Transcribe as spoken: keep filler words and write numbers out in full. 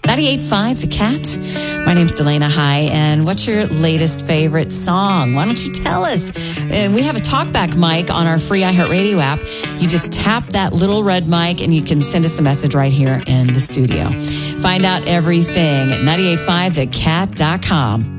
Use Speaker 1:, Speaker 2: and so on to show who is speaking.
Speaker 1: ninety-eight point five, The Cat. My name's Delana High, and what's your latest favorite song? Why don't you tell us? And we have a talkback mic on our free iHeartRadio app. You just tap that little red mic, and you can send us a message right here in the studio. Find out everything at ninety-eight point five the cat dot com.